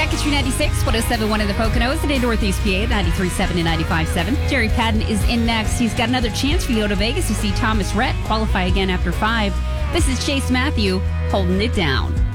back at you 96, 107.1 in the Poconos and in Northeast PA, 93.7 and 95.7. Jerry Padden is in next. He's got another chance for you to go to Vegas to see Thomas Rhett qualify again after 5. This is Chase Matthew holding it down.